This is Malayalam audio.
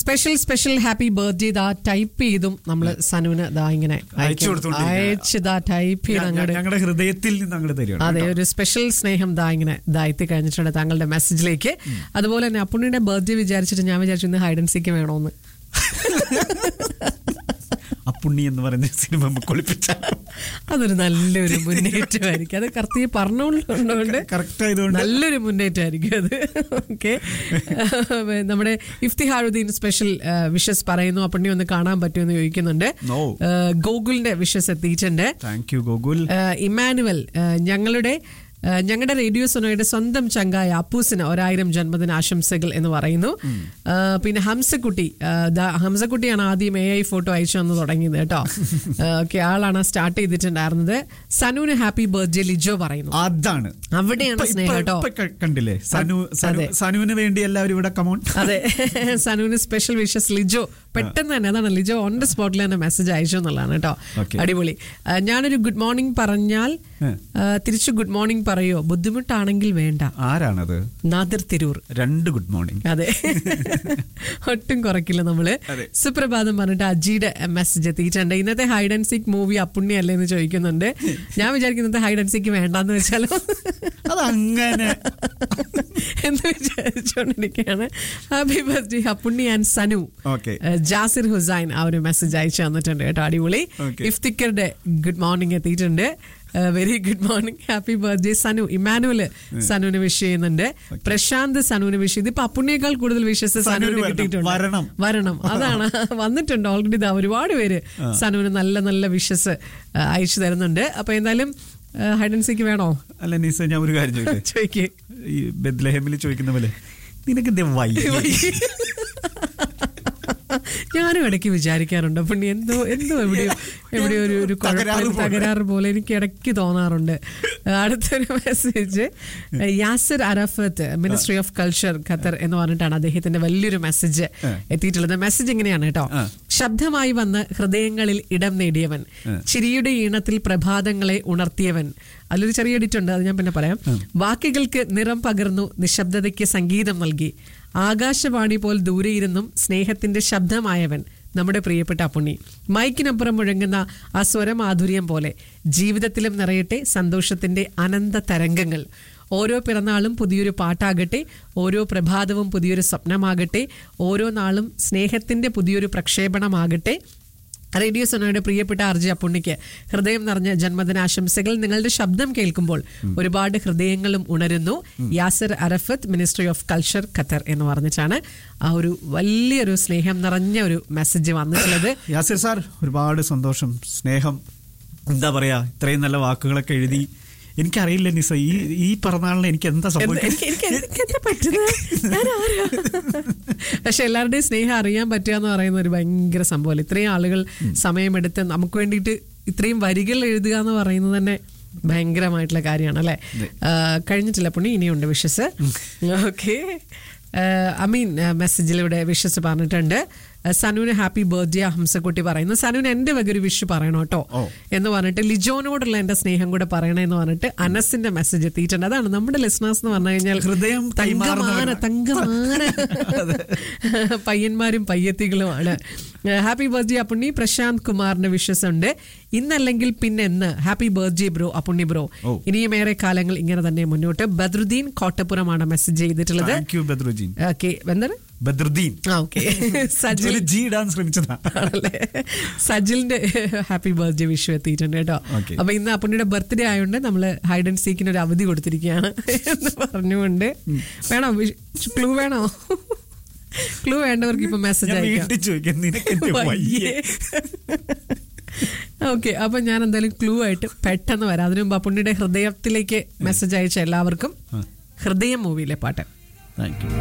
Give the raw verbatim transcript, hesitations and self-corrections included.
സ്പെഷ്യൽ സ്പെഷ്യൽ ഹാപ്പി ബർത്ത്ഡേ ദാ ടൈപ്പ് ചെയ്തും നമ്മള് സനുവിന് ദാ ഇങ്ങനെ അയച്ചതാ ടൈപ്പ് ചെയ്ത് ഞങ്ങളുടെ ഹൃദയത്തിൽ നിന്ന് അങ്ങോട്ട് തരുവാണ്. അതെ, ഒരു സ്പെഷ്യൽ സ്നേഹം ദാ ഇങ്ങനെ ദാ എത്തി കഴിഞ്ഞിട്ടുണ്ട് താങ്കളുടെ മെസ്സേജിലേക്ക്. അതുപോലെ തന്നെ അപ്പുണ്ണിയുടെ ബർത്ത്ഡേ വിചാരിച്ചിട്ട് ഞാൻ വിചാരിച്ചു ഇന്ന് ഹൈഡ് ആൻഡ് സീക്ക് വേണോന്ന്. അപ്പുണ്ണി എന്ന് പറയുന്ന സിനിമ കൊളിപ്പിച്ച അതൊരു നല്ലൊരു മുന്നേറ്റമായിരിക്കും. അത് കറക്റ്റ് പറഞ്ഞുകൊണ്ടുകൊണ്ട് കറക്റ്റ് ആയതുകൊണ്ട് നല്ലൊരു മുന്നേറ്റമായിരിക്കും അത്. ഓക്കെ, നമ്മുടെ ഇഫ്തിഹാറുദ്ദീൻ സ്പെഷ്യൽ വിഷസ് പറയുന്നു. അപ്പുണ്ണി ഒന്ന് കാണാൻ പറ്റുമെന്ന് ചോദിക്കുന്നുണ്ട്. ഗോകുലിന്റെ വിഷസ് എത്തിയിട്ടുണ്ട്. Thank you Gokul. ഇമാനുവൽ ഞങ്ങളുടെ ഞങ്ങളുടെ റേഡിയോ സോനോയുടെ സ്വന്തം ചങ്കായ അപ്പൂസിന് ഒരായിരം ജന്മദിന ആശംസകൾ എന്ന് പറയുന്നു. പിന്നെ ഹംസക്കുട്ടി, ഹംസക്കുട്ടിയാണ് ആദ്യം എ ഐ ഫോട്ടോ അയച്ചു വന്ന് തുടങ്ങിയത് കേട്ടോ. ഓക്കെ, ആളാണ് സ്റ്റാർട്ട് ചെയ്തിട്ടുണ്ടായിരുന്നത്. സനുവിന് ഹാപ്പി ബർത്ത്ഡേ ലിജോ പറയുന്നു. അതാണ് അവിടെയാണ് സ്നേഹം കേട്ടോ. കണ്ടില്ലേ, സനുവിന് വേണ്ടി എല്ലാവരും ഇവിടെ കമോൺ. അതെ, സനുവിന് സ്പെഷ്യൽ വിഷസ് ലിജോ. പെട്ടെന്ന് തന്നെ അതാണ് ലിജോ ഓൺ ദ സ്പോട്ടിൽ തന്നെ മെസ്സേജ് അയച്ചു എന്നുള്ളതാണ് കേട്ടോ. അടിപൊളി. ഞാനൊരു ഗുഡ് മോർണിംഗ് പറഞ്ഞാൽ തിരിച്ചു ഗുഡ് മോർണിംഗ് പറയോ? ബുദ്ധിമുട്ടാണെങ്കിൽ വേണ്ട. ആരാണത്? നാദിർ തിരൂർ. രണ്ട് ഗുഡ് മോർണിംഗ്. അതെ, ഒട്ടും കുറയ്ക്കില്ല നമ്മള്. സുപ്രഭാതം പറഞ്ഞിട്ട് അജിയുടെ മെസ്സേജ് എത്തിയിട്ടുണ്ട്. ഇന്നത്തെ hide and seek movie Appunni അല്ലേ എന്ന് ചോദിക്കുന്നുണ്ട്. ഞാൻ വിചാരിക്കും ഇന്നത്തെ ഹൈഡ് ആൻഡ് സീക്ക് വേണ്ടെന്ന് വെച്ചാലോ അതങ്ങനെ എന്ന് വിചാരിച്ചോണ്ടിരിക്കുകയാണ്. Happy birthday Appunni and Sanu. Jasir Hussain ആ ഒരു മെസ്സേജ് അയച്ചു തന്നിട്ടുണ്ട് കേട്ടോ. അടിപൊളി. ഇഫ്തിക്കറുടെ ഗുഡ് മോർണിംഗ് എത്തിയിട്ടുണ്ട്. Very good morning, happy birthday Sanu. ഇമാനുവല് സനുവിന് wish ചെയ്യുന്നുണ്ട്. പ്രശാന്ത് സനുവിന് വിഷ് ചെയ്ത്. ഇപ്പൊ അപ്പുണ്ണിയേക്കാൾ കൂടുതൽ വിഷസ് സനുവിന് കിട്ടിയിട്ടുണ്ട്. വരണം, അതാണ് വന്നിട്ടുണ്ട് ഓൾറെഡി. ഇതാ ഒരുപാട് പേര് സനുവിന് നല്ല നല്ല വിഷസ് അയച്ചു തരുന്നുണ്ട്. അപ്പൊ എന്തായാലും ഹൈഡ് ആൻഡ് സീക്ക് വേണോ? അല്ല നീസ, ഞാൻ ഒരു കാര്യം ചോദിക്കട്ടെ. ചോദിക്കേ. ഈ ബെത്ലഹേമിൽ ചോദിക്കുന്ന പോലെ നിനക്ക് എന്തേ വയ്യ? ഞാനും ഇടയ്ക്ക് വിചാരിക്കാറുണ്ട് പുണ്ണി എന്തോ എന്തോ എവിടെയോ എവിടെയോ ഒരു ഒരു തകരാറ് പോലെ എനിക്ക് ഇടയ്ക്ക് തോന്നാറുണ്ട്. അടുത്തൊരു message Yasir Arafat, ministry of culture Qatar എന്ന് പറഞ്ഞിട്ടാണ് അദ്ദേഹത്തിന്റെ വലിയൊരു മെസ്സേജ് എത്തിയിട്ടുള്ളത്. മെസ്സേജ് ഇങ്ങനെയാണ് കേട്ടോ. ശബ്ദമായി വന്ന് ഹൃദയങ്ങളിൽ ഇടം നേടിയവൻ, ചിരിയുടെ ഈണത്തിൽ പ്രഭാതങ്ങളെ ഉണർത്തിയവൻ. അതിലൊരു ചെറിയ എഡിറ്റ് ഉണ്ട്, അത് ഞാൻ പിന്നെ പറയാം. വാക്കുകൾക്ക് നിറം പകർന്നു, നിശബ്ദതയ്ക്ക് സംഗീതം നൽകി, ആകാശവാണി പോൽ ദൂരെയിരുന്നും സ്നേഹത്തിന്റെ ശബ്ദമായവൻ നമ്മുടെ പ്രിയപ്പെട്ട അപ്പുണ്ണി. മൈക്കിനപ്പുറം മുഴങ്ങുന്ന ആ സ്വരമാധുര്യം പോലെ ജീവിതത്തിലും നിറയട്ടെ സന്തോഷത്തിന്റെ അനന്ത തരംഗങ്ങൾ. ഓരോ പിറന്നാളും പുതിയൊരു പാട്ടാകട്ടെ, ഓരോ പ്രഭാതവും പുതിയൊരു സ്വപ്നമാകട്ടെ, ഓരോ നാളും സ്നേഹത്തിന്റെ പുതിയൊരു പ്രക്ഷേപണമാകട്ടെ. റേഡിയോ സോനോയുടെ പ്രിയപ്പെട്ട ആർജി അപ്പുണ്ണിക്ക് ഹൃദയം നിറഞ്ഞ ജന്മദിനാശംസകൾ. നിങ്ങളുടെ ശബ്ദം കേൾക്കുമ്പോൾ ഒരുപാട് ഹൃദയങ്ങളും ഉണരുന്നു. Yasir Arafat, ministry of culture Qatar എന്ന് പറഞ്ഞിട്ടാണ് ആ ഒരു വലിയൊരു സ്നേഹം നിറഞ്ഞ ഒരു മെസ്സേജ് വന്നിട്ടുള്ളത്. യാസിർ സാർ, ഒരുപാട് സന്തോഷം, സ്നേഹം. എന്താ പറയാ, ഇത്രയും നല്ല വാക്കുകളൊക്കെ എഴുതി. എനിക്കറിയില്ല നിസ, ഈ ഈ പിറന്നാളിന് എനിക്ക് എന്താ പക്ഷെ എല്ലാവരുടെയും സ്നേഹം അറിയാൻ പറ്റുക എന്ന് പറയുന്ന ഒരു ഭയങ്കര സംഭവമല്ല. ഇത്രയും ആളുകൾ സമയമെടുത്ത് നമുക്ക് വേണ്ടിയിട്ട് ഇത്രയും വരികൾ എഴുതുക എന്ന് പറയുന്നത് തന്നെ ഭയങ്കരമായിട്ടുള്ള കാര്യമാണ് അല്ലെ. കഴിഞ്ഞിട്ടില്ല പുണ്ണി, ഇനിയുണ്ട് വിഷസ്. ഓക്കെ, അമീൻ മെസ്സേജിലൂടെ വിഷസ് പറഞ്ഞിട്ടുണ്ട്. സനുവിന് ഹാപ്പി ബർത്ത്ഡേ ഹംസക്കുട്ടി പറയുന്നു. സനുവിന് എന്റെ വക ഒരു വിഷ് പറയണം കേട്ടോ എന്ന് പറഞ്ഞിട്ട് ലിജോനോടുള്ള എന്റെ സ്നേഹം കൂടെ പറയണമെന്ന് പറഞ്ഞിട്ട് അനസിന്റെ മെസ്സേജ് എത്തിയിട്ടുണ്ട്. അതാണ് നമ്മുടെ ലിസണേഴ്സ് എന്ന് പറഞ്ഞു കഴിഞ്ഞാൽ ഹൃദയം തങ്കമാന തങ്കമാന പയ്യന്മാരും പയ്യത്തികളുമാണ്. Happy birthday Appunni. പ്രശാന്ത് കുമാറിന്റെ വിഷസ് ഉണ്ട്. ഇന്നല്ലെങ്കിൽ പിന്നെ എന്ന്. Happy birthday bro Appunni bro. ഇനിയും ഏറെ കാലങ്ങൾ ഇങ്ങനെ തന്നെ മുന്നോട്ട്. ബദ്രുദ്ദീൻ കോട്ടപ്പുറമാണ് മെസ്സേജ് ചെയ്തിട്ടുള്ളത്. ഓക്കെ, എന്താണ് ബദ്രുദ്ദീൻ? സജിലിന്റെ ഹാപ്പി ബർത്ത്ഡേ വിഷു എത്തിയിട്ടുണ്ട് കേട്ടോ. അപ്പൊ ഇന്ന് അപ്പുണ്ണിയുടെ ബർത്ത്ഡേ ആയതുകൊണ്ട് നമ്മള് ഹൈഡ് ആൻഡ് സീക്കിന് ഒരു അവധി കൊടുത്തിരിക്കുകയാണ് എന്ന് പറഞ്ഞുകൊണ്ട്. വേണോ ക്ലൂ? വേണോ ക്ലൂ? വേണ്ടവർക്ക് ഇപ്പൊ മെസ്സേജ് അയക്കാം. ഓക്കെ, അപ്പൊ ഞാൻ എന്തായാലും ക്ലൂ ആയിട്ട് പെട്ടെന്ന് വരാം. അതിനു മുമ്പ് അപ്പുണ്ണിയുടെ ഹൃദയത്തിലേക്ക് മെസ്സേജ് അയച്ച എല്ലാവർക്കും ഹൃദയം മൂവിയിലെ പാട്ട്. Thank you.